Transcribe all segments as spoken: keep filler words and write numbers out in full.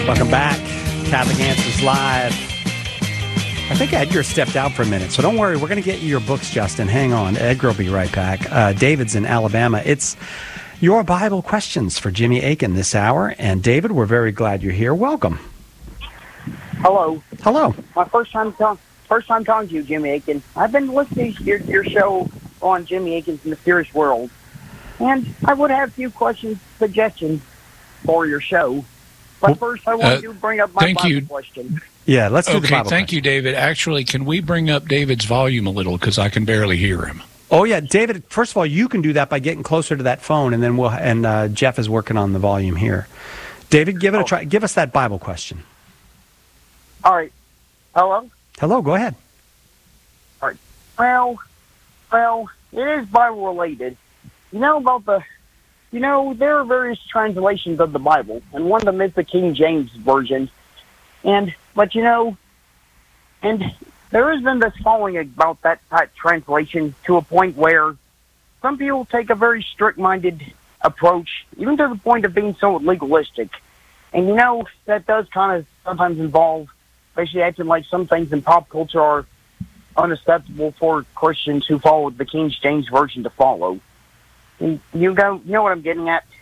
Welcome back. Catholic Answers Live. I think Edgar stepped out for a minute, so don't worry. We're going to get you your books, Justin. Hang on. Edgar will be right back. Uh, David's in Alabama. It's your Bible questions for Jimmy Akin this hour. And David, we're very glad you're here. Welcome. Hello. Hello. My first time ta- first time talking to you, Jimmy Akin. I've been listening to your, your show on Jimmy Akin's Mysterious World, and I would have a few questions, suggestions for your show. But first, I want uh, to bring up my thank Bible you. question. Yeah, let's do okay, the Bible thank question. you, David. Actually, can we bring up David's volume a little, because I can barely hear him. Oh, yeah, David, first of all, you can do that by getting closer to that phone, and then we'll, and uh, Jeff is working on the volume here. David, give it oh. a try. Give us that Bible question. All right. Hello? Hello, go ahead. All right. Well, well, it is Bible related. You know about the, you know, there are various translations of the Bible, and one of them is the King James Version. And, but you know, and there has been this following about that, that translation to a point where some people take a very strict-minded approach, even to the point of being somewhat legalistic. And you know, that does kind of sometimes involve basically acting like some things in pop culture are unacceptable for Christians who follow the King James Version to follow. And you go, you know what I'm getting at?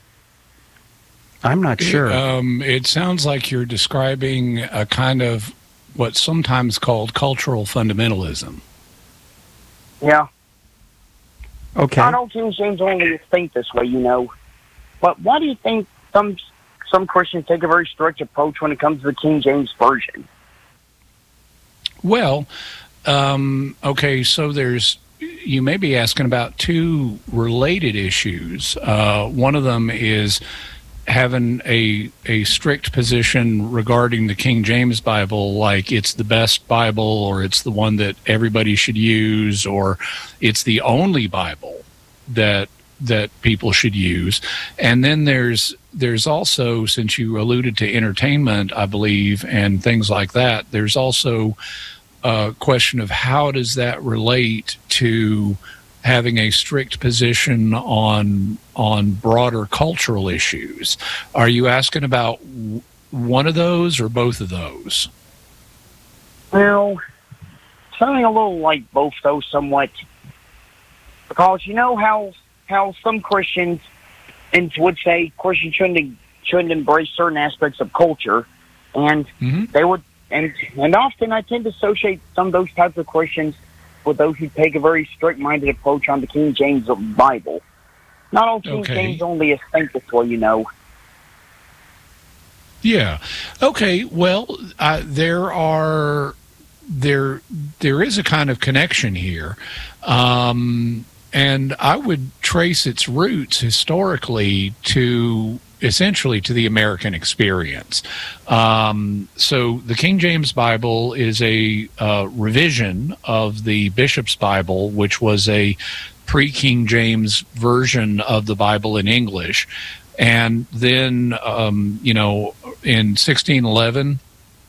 I'm not sure. Um, it sounds like you're describing a kind of what's sometimes called cultural fundamentalism. Yeah. Okay. Not all King James only think this way, you know. But why do you think some some Christians take a very strict approach when it comes to the King James Version? Well, um, okay, so there's, you may be asking about two related issues. Uh, one of them is having a a strict position regarding the King James Bible, like it's the best Bible, or it's the one that everybody should use, or it's the only Bible that that people should use. And then there's there's also, since you alluded to entertainment, I believe, and things like that, there's also a question of how does that relate to having a strict position on on broader cultural issues. Are you asking about one of those or both of those? Well, something a little like both those somewhat. Because you know how how some Christians and would say Christians shouldn't shouldn't embrace certain aspects of culture, and mm-hmm. they would and and often I tend to associate some of those types of Christians with those who take a very strict-minded approach on the King James Bible. Not all King okay. James only is think this way, you know. Yeah. Okay. Well, uh, there are there there is a kind of connection here, um, and I would trace its roots historically to essentially to the American experience. Um, so the King James Bible is a uh, revision of the Bishop's Bible, which was a pre-King James version of the Bible in English. And then, um, you know, in sixteen eleven,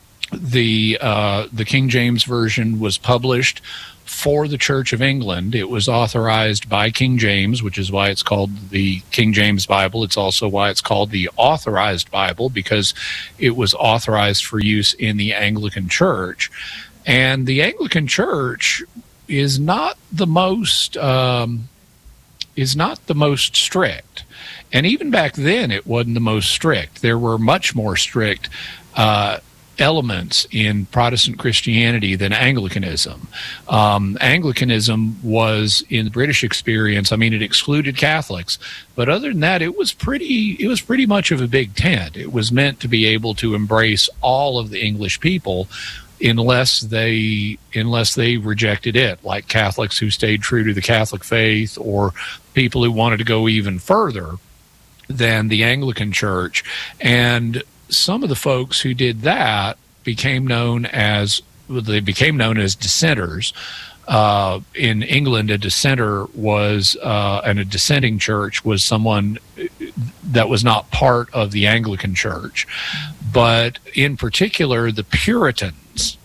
the uh, the King James Version was published for the Church of England. It was authorized by King James, which is why it's called the King James Bible. It's also why it's called the Authorized Bible, because it was authorized for use in the Anglican Church. And the Anglican Church is not the most um, is not the most strict. And even back then, it wasn't the most strict. There were much more strict uh, elements in Protestant Christianity than Anglicanism. Um, Anglicanism was, in the British experience, I mean, it excluded Catholics, but other than that, it was pretty. It was pretty much of a big tent. It was meant to be able to embrace all of the English people, unless they unless they rejected it, like Catholics who stayed true to the Catholic faith, or people who wanted to go even further than the Anglican Church. And some of the folks who did that became known as they became known as dissenters. Uh, in England, a dissenter was, uh, and a dissenting church was someone that was not part of the Anglican Church. But in particular, the Puritans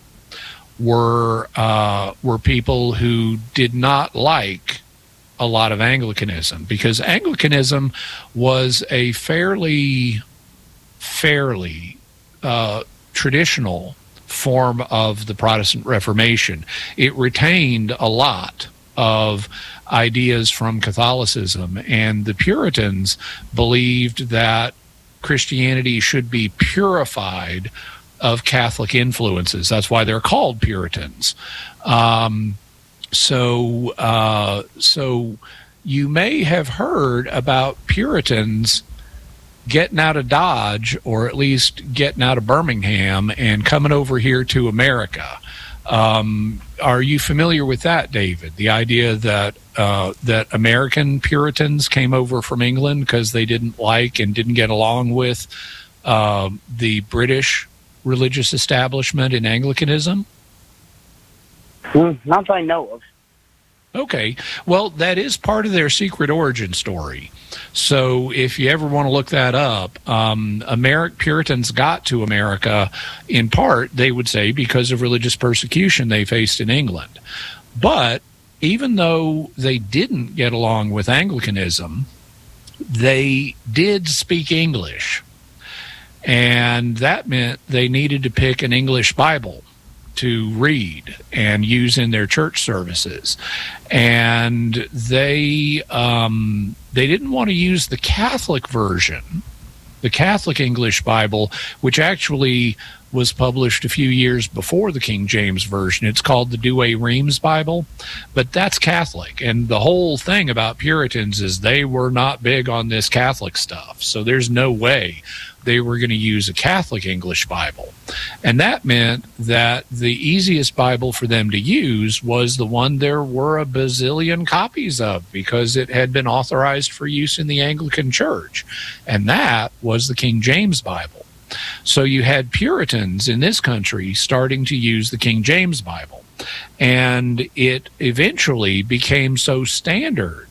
were uh, were people who did not like a lot of Anglicanism, because Anglicanism was a fairly fairly uh, traditional form of the Protestant Reformation. It retained a lot of ideas from Catholicism, and the Puritans believed that Christianity should be purified of Catholic influences. That's why they're called Puritans. Um, so, uh, so you may have heard about Puritans getting out of Dodge, or at least getting out of Birmingham and coming over here to America. Um, are you familiar with that, David? The idea that uh, that American Puritans came over from England because they didn't like and didn't get along with uh, the British religious establishment in Anglicanism? Mm, not that I know of. Okay. Well, that is part of their secret origin story. So if you ever want to look that up, um, Ameri- Puritans got to America in part, they would say, because of religious persecution they faced in England. But even though they didn't get along with Anglicanism, they did speak English. And that meant they needed to pick an English Bible to read and use in their church services. And they um, they didn't want to use the Catholic version, the Catholic English Bible, which actually was published a few years before the King James Version. It's called the Douay-Rheims Bible, but that's Catholic. And the whole thing about Puritans is they were not big on this Catholic stuff. So there's no way they were going to use a Catholic English Bible. And that meant that the easiest Bible for them to use was the one there were a bazillion copies of, because it had been authorized for use in the Anglican Church. And that was the King James Bible. So you had Puritans in this country starting to use the King James Bible. And it eventually became so standard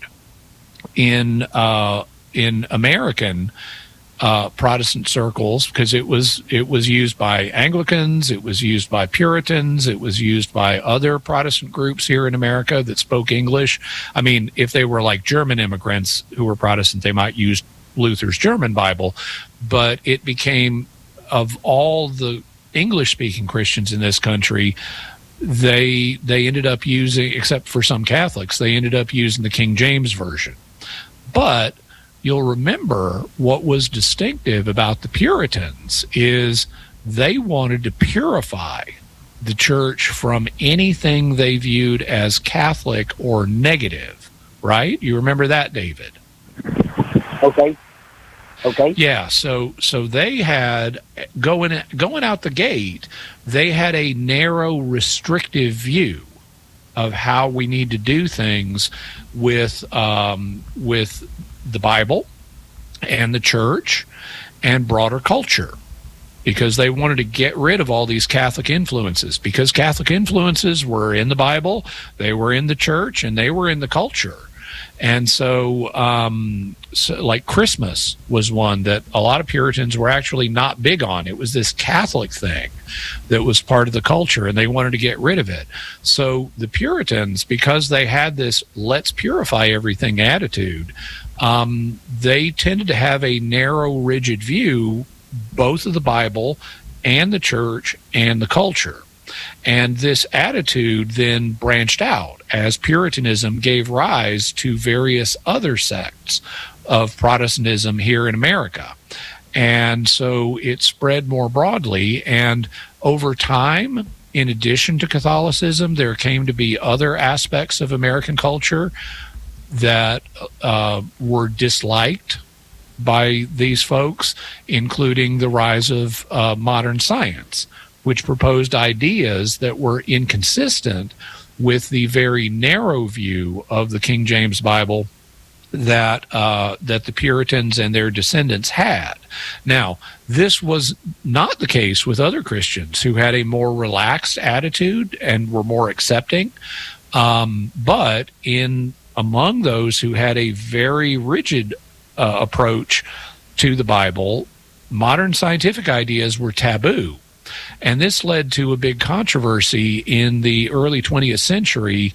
in uh, in American Uh, Protestant circles, because it was it was used by Anglicans, it was used by Puritans, it was used by other Protestant groups here in America that spoke English. I mean, if they were like German immigrants who were Protestant, they might use Luther's German Bible, but it became, of all the English-speaking Christians in this country, they they ended up using, except for some Catholics, they ended up using the King James Version. But you'll remember what was distinctive about the Puritans is they wanted to purify the church from anything they viewed as Catholic or negative, right? You remember that, David? Okay. Okay. Yeah, so so they had, going going out the gate, they had a narrow, restrictive view of how we need to do things with um, with the Bible and the church and broader culture, because they wanted to get rid of all these Catholic influences, because Catholic influences were in the Bible, they were in the church, and they were in the culture. And so, um, so like Christmas was one that a lot of Puritans were actually not big on. It was this Catholic thing that was part of the culture, and they wanted to get rid of it. So the Puritans, because they had this let's purify everything attitude, um, they tended to have a narrow, rigid view, both of the Bible and the church and the culture. And this attitude then branched out as Puritanism gave rise to various other sects of Protestantism here in America. And so it spread more broadly. And over time, in addition to Catholicism, there came to be other aspects of American culture that uh, were disliked by these folks, including the rise of uh, modern science, which proposed ideas that were inconsistent with the very narrow view of the King James Bible that uh, that the Puritans and their descendants had. Now, this was not the case with other Christians who had a more relaxed attitude and were more accepting, um, but in among those who had a very rigid uh, approach to the Bible, modern scientific ideas were taboo. And this led to a big controversy in the early twentieth century,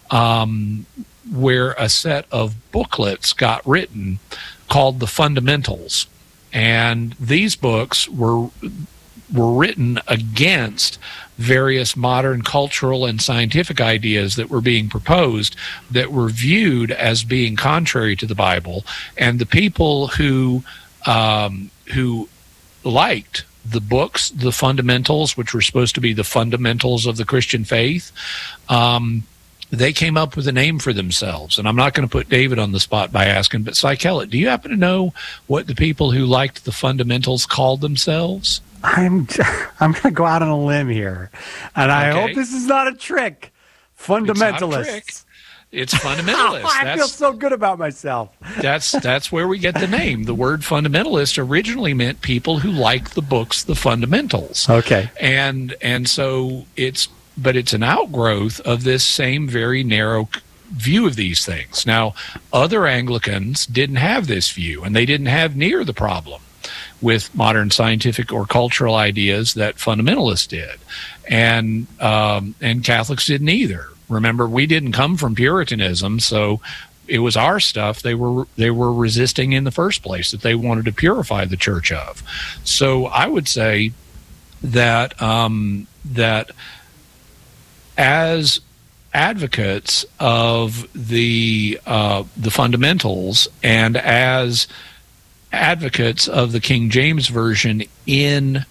um, where a set of booklets got written called the Fundamentals. And these books were were written against various modern cultural and scientific ideas that were being proposed that were viewed as being contrary to the Bible. And the people who um, who liked the books, the fundamentals, which were supposed to be the fundamentals of the Christian faith, um, they came up with a name for themselves. And I'm not going to put David on the spot by asking, but Cy Kellett, do you happen to know what the people who liked the fundamentals called themselves? I'm I'm going to go out on a limb here, and I Okay. hope this is not a trick. Fundamentalists. It's not a trick. It's fundamentalists. I That's, feel so good about myself. that's that's where we get the name. The word fundamentalist originally meant people who liked the books, the fundamentals. Okay. And and so it's but it's an outgrowth of this same very narrow view of these things. Now, other Anglicans didn't have this view, and they didn't have near the problem with modern scientific or cultural ideas that fundamentalists did, and um, and Catholics didn't either. Remember, we didn't come from Puritanism, so it was our stuff they were they were resisting in the first place, that they wanted to purify the church of. So I would say that um, that as advocates of the uh, the fundamentals and as advocates of the King James Version in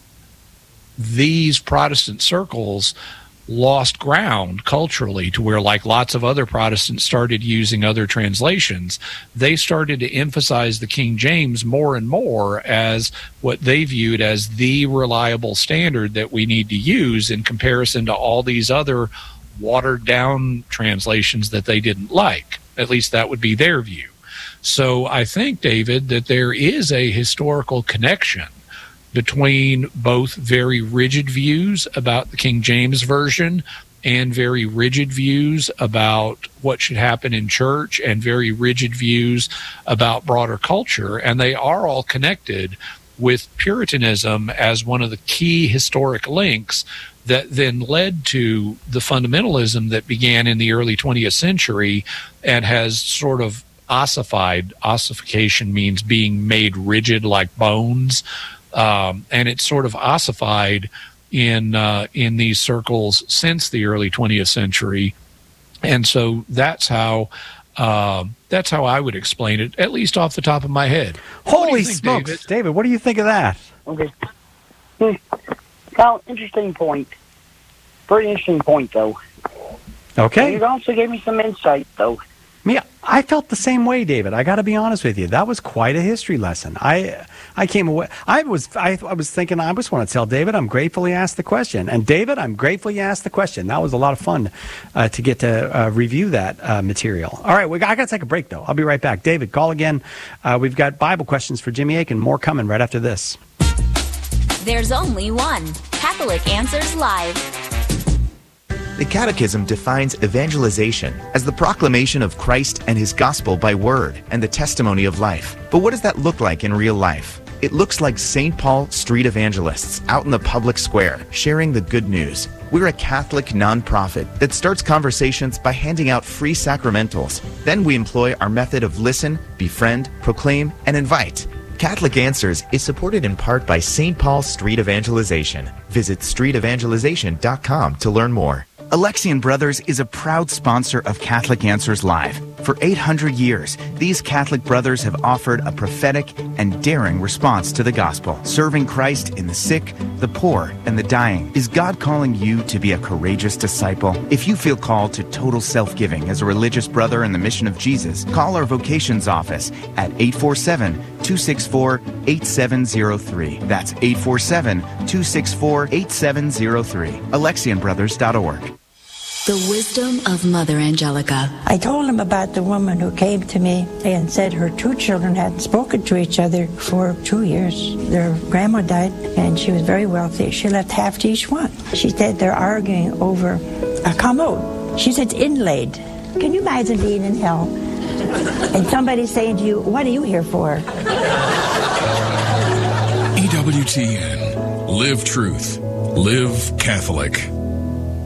these Protestant circles, lost ground culturally to where, like lots of other Protestants started using other translations, they started to emphasize the King James more and more as what they viewed as the reliable standard that we need to use in comparison to all these other watered down translations that they didn't like. At least that would be their view. So I think, David, that there is a historical connection between both very rigid views about the King James Version and very rigid views about what should happen in church and very rigid views about broader culture. And they are all connected with Puritanism as one of the key historic links that then led to the fundamentalism that began in the early twentieth century and has sort of ossified. Ossification means being made rigid like bones. Um, and it's sort of ossified in uh, in these circles since the early twentieth century, and so that's how uh, that's how I would explain it, at least off the top of my head. Holy think, smokes, David? David, what do you think of that? Okay. Hmm. Well, interesting point. Very interesting point, though. Okay. And you also gave me some insight, though. Yeah, I felt the same way, David. I got to be honest with you. That was quite a history lesson. I I came away. I was I, I was thinking. I just want to tell David I'm grateful he asked the question. And David, I'm grateful you asked the question. That was a lot of fun uh, to get to uh, review that uh, material. All right, we got, I got to take a break though. I'll be right back. David, call again. Uh, we've got Bible questions for Jimmy Akin. More coming right after this. There's only one Catholic Answers Live. The Catechism defines evangelization as the proclamation of Christ and his gospel by word and the testimony of life. But what does that look like in real life? It looks like Saint Paul Street Evangelists out in the public square, sharing the good news. We're a Catholic nonprofit that starts conversations by handing out free sacramentals. Then we employ our method of listen, befriend, proclaim, and invite. Catholic Answers is supported in part by Saint Paul Street Evangelization. Visit street evangelization dot com to learn more. Alexian Brothers is a proud sponsor of Catholic Answers Live. For eight hundred years, these Catholic brothers have offered a prophetic and daring response to the gospel, serving Christ in the sick, the poor, and the dying. Is God calling you to be a courageous disciple? If you feel called to total self-giving as a religious brother in the mission of Jesus, call our vocations office at eight four seven, two six four, eight seven zero three. That's eight four seven, two six four, eight seven zero three. Alexian Brothers dot org. The wisdom of Mother Angelica. I told him about the woman who came to me and said her two children hadn't spoken to each other for two years. Their grandma died, and she was very wealthy. She left half to each one. She said they're arguing over a commode. She said it's inlaid. Can you imagine being in hell and somebody saying to you, what are you here for? E W T N. Live truth. Live Catholic.